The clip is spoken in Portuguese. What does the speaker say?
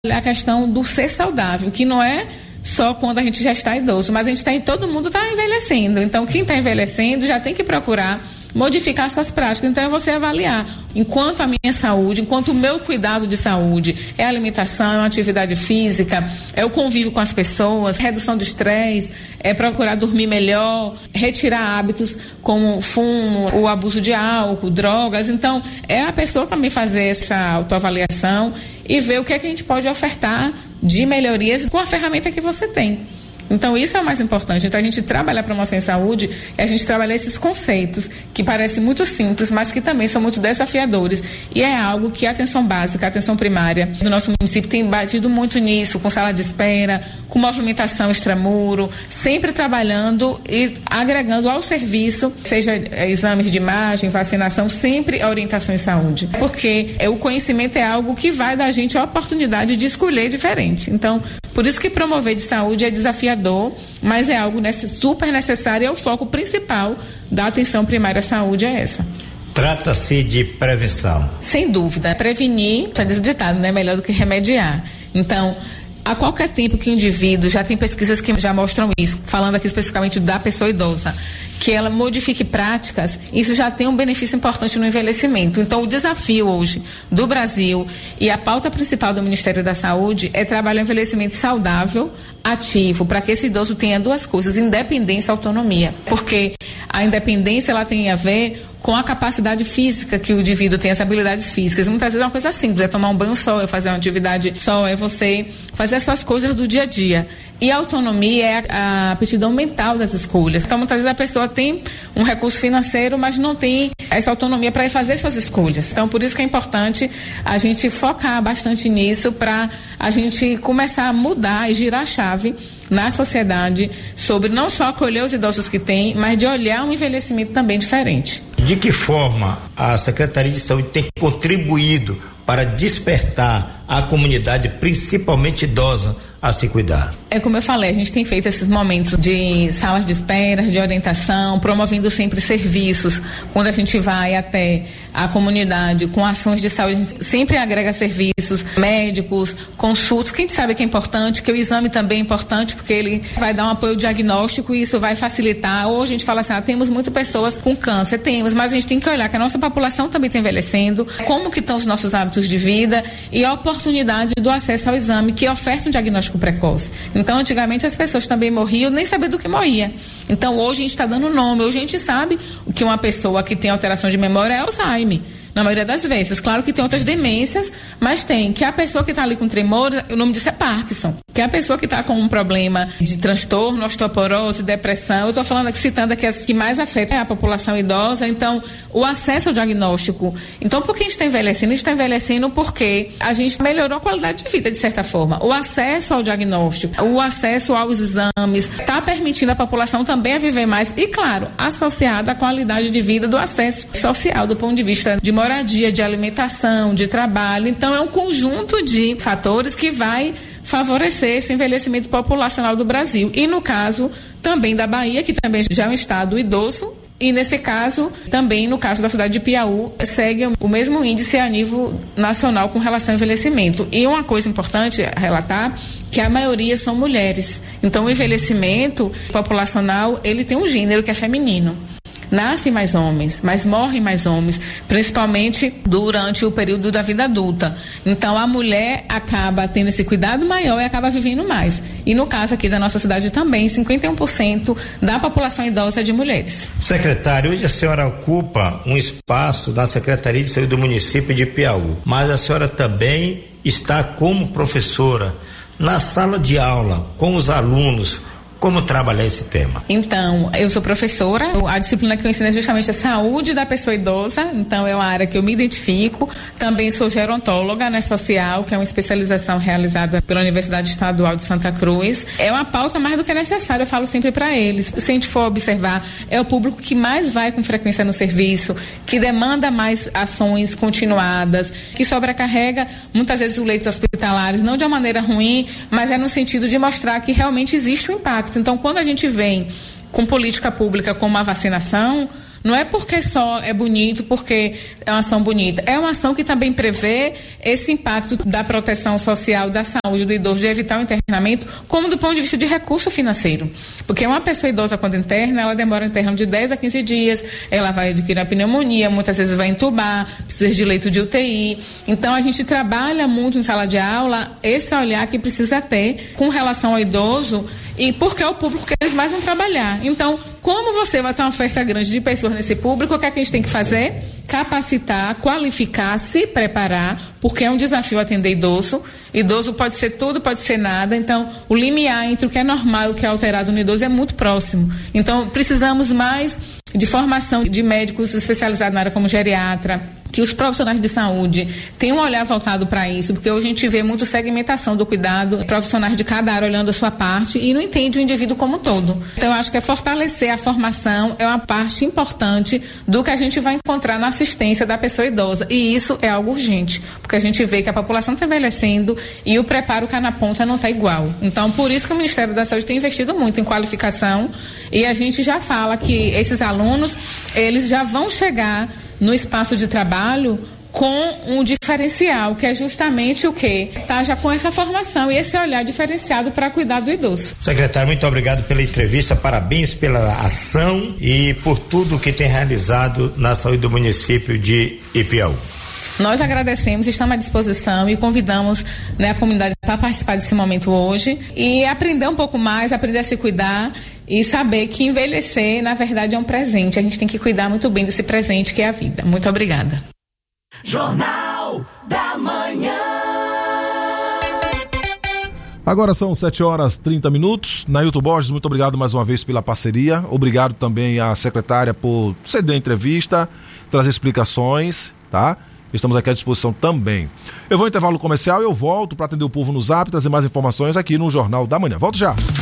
a questão do ser saudável, que não é só quando a gente já está idoso, mas todo mundo está envelhecendo. Então, quem está envelhecendo já tem que procurar modificar suas práticas. Então, é você avaliar enquanto a minha saúde, enquanto o meu cuidado de saúde é a alimentação, é uma atividade física, é o convívio com as pessoas, redução do estresse, é procurar dormir melhor, retirar hábitos como fumo, o abuso de álcool, drogas. Então, é a pessoa também fazer essa autoavaliação e ver o que é que a gente pode ofertar de melhorias com a ferramenta que você tem. Então, isso é o mais importante. Então, a gente trabalhar a promoção em saúde é a gente trabalhar esses conceitos que parecem muito simples, mas que também são muito desafiadores. E é algo que a atenção básica, a atenção primária do nosso município tem batido muito nisso, com sala de espera, com movimentação extramuro, sempre trabalhando e agregando ao serviço, seja exames de imagem, vacinação, sempre a orientação em saúde. Porque o conhecimento é algo que vai dar a gente a oportunidade de escolher diferente. Então, por isso que promover de saúde é desafiador, mas é algo super necessário e é o foco principal da atenção primária à saúde é essa. Trata-se de prevenção. Sem dúvida. Prevenir, já diz o ditado, né? Melhor do que remediar. Então, a qualquer tempo que o indivíduo, já tem pesquisas que já mostram isso, falando aqui especificamente da pessoa idosa, que ela modifique práticas, isso já tem um benefício importante no envelhecimento. Então, o desafio hoje do Brasil e a pauta principal do Ministério da Saúde é trabalhar o envelhecimento saudável, ativo, para que esse idoso tenha duas coisas, independência e autonomia. Porque a independência, ela tem a ver com a capacidade física que o indivíduo tem, as habilidades físicas. Muitas vezes é uma coisa simples, é tomar um banho só, é fazer uma atividade só, é você fazer as suas coisas do dia a dia. E a autonomia é a aptidão mental das escolhas. Então, muitas vezes a pessoa tem um recurso financeiro, mas não tem essa autonomia para fazer suas escolhas. Então, por isso que é importante a gente focar bastante nisso para a gente começar a mudar e girar a chave na sociedade sobre não só acolher os idosos que tem, mas de olhar um envelhecimento também diferente. De que forma a Secretaria de Saúde tem contribuído para despertar a comunidade, principalmente idosa, a se cuidar? É como eu falei, a gente tem feito esses momentos de salas de espera, de orientação, promovendo sempre serviços. Quando a gente vai até a comunidade com ações de saúde, a gente sempre agrega serviços médicos, consultas, que a gente sabe que é importante, que o exame também é importante, porque ele vai dar um apoio diagnóstico e isso vai facilitar. Hoje a gente fala assim, temos muitas pessoas com câncer, temos, mas a gente tem que olhar que a nossa população também está envelhecendo, como que estão os nossos hábitos de vida e a oportunidade do acesso ao exame, que oferta um diagnóstico precoce. Então, antigamente as pessoas também morriam nem sabia do que morria. Então, hoje a gente está dando nome, hoje a gente sabe que uma pessoa que tem alteração de memória é Alzheimer. Na maioria das vezes. Claro que tem outras demências, mas tem. Que a pessoa que está ali com tremor, o nome disso é Parkinson. Que a pessoa que está com um problema de transtorno, osteoporose, depressão, eu estou falando aqui, citando aqui as que mais afetam a população idosa. Então, o acesso ao diagnóstico. Então, por que a gente está envelhecendo? A gente está envelhecendo porque a gente melhorou a qualidade de vida, de certa forma. O acesso ao diagnóstico, o acesso aos exames, está permitindo a população também a viver mais. E, claro, associada à qualidade de vida do acesso social, do ponto de vista de moradia, de alimentação, de trabalho. Então, é um conjunto de fatores que vai favorecer esse envelhecimento populacional do Brasil. E, no caso, também da Bahia, que também já é um estado idoso, e, nesse caso, também no caso da cidade de Piauí, segue o mesmo índice a nível nacional com relação ao envelhecimento. E uma coisa importante a relatar, que a maioria são mulheres. Então, o envelhecimento populacional, ele tem um gênero que é feminino. Nascem mais homens, mas morrem mais homens, principalmente durante o período da vida adulta. Então, a mulher acaba tendo esse cuidado maior e acaba vivendo mais. E no caso aqui da nossa cidade também, 51% da população idosa é de mulheres. Secretário, hoje a senhora ocupa um espaço da Secretaria de Saúde do município de Piauí, mas a senhora também está como professora na sala de aula com os alunos. Como trabalhar esse tema? Então, eu sou professora, a disciplina que eu ensino é justamente a saúde da pessoa idosa, então é uma área que eu me identifico. Também sou gerontóloga, né, social, que é uma especialização realizada pela Universidade Estadual de Santa Cruz. É uma pauta mais do que necessária, eu falo sempre para eles. Se a gente for observar, é o público que mais vai com frequência no serviço, que demanda mais ações continuadas, que sobrecarrega muitas vezes os leitos hospitalares, não de uma maneira ruim, mas é no sentido de mostrar que realmente existe um impacto. Então, quando a gente vem com política pública como a vacinação, Não é porque só é bonito, porque é uma ação bonita. É uma ação que também prevê esse impacto da proteção social, da saúde do idoso, de evitar o internamento, como do ponto de vista de recurso financeiro. Porque uma pessoa idosa, quando interna, ela demora em torno de 10 a 15 dias, ela vai adquirir a pneumonia, muitas vezes vai entubar, precisa de leito de UTI. Então, a gente trabalha muito em sala de aula esse olhar que precisa ter com relação ao idoso, e porque é o público que eles mais vão trabalhar. Então, como você vai ter uma oferta grande de pessoas nesse público, o que é que a gente tem que fazer? Capacitar, qualificar, se preparar, porque é um desafio atender idoso. Idoso pode ser tudo, pode ser nada. Então, o limiar entre o que é normal e o que é alterado no idoso é muito próximo. Então, precisamos mais de formação de médicos especializados na área como geriatra, que os profissionais de saúde tenham um olhar voltado para isso, porque hoje a gente vê muito segmentação do cuidado, profissionais de cada área olhando a sua parte e não entende o indivíduo como um todo. Então, eu acho que fortalecer a formação é uma parte importante do que a gente vai encontrar na assistência da pessoa idosa, e isso é algo urgente, porque a gente vê que a população está envelhecendo e o preparo cá na ponta não está igual. Então, por isso que o Ministério da Saúde tem investido muito em qualificação, e a gente já fala que esses alunos, eles já vão chegar no espaço de trabalho com um diferencial, que é justamente o quê? Tá já com essa formação e esse olhar diferenciado para cuidar do idoso. Secretário, muito obrigado pela entrevista, parabéns pela ação e por tudo que tem realizado na saúde do município de Ipiaú. Nós agradecemos, estamos à disposição e convidamos, a comunidade para participar desse momento hoje e aprender um pouco mais, aprender a se cuidar e saber que envelhecer, na verdade, é um presente. A gente tem que cuidar muito bem desse presente que é a vida. Muito obrigada. Jornal da Manhã. Agora são 7h30. Nailton Borges, muito obrigado mais uma vez pela parceria. Obrigado também à secretária por ceder a entrevista, trazer explicações, tá? Estamos aqui à disposição também. Eu vou ao intervalo comercial e eu volto para atender o povo no Zap, trazer mais informações aqui no Jornal da Manhã. Volto já.